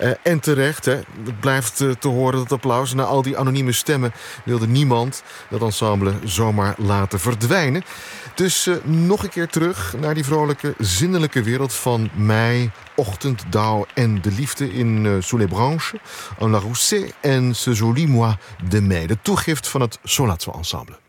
En terecht, hè. Het blijft te horen, dat applaus. Na al die anonieme stemmen wilde niemand dat ensemble zomaar laten verdwijnen. Dus nog een keer terug naar die vrolijke, zinnelijke wereld van mei, ochtend, dauw en de liefde in Sous les branches, en la Rousset en ce joli mois de mai. De toegift van het Solazzo Ensemble.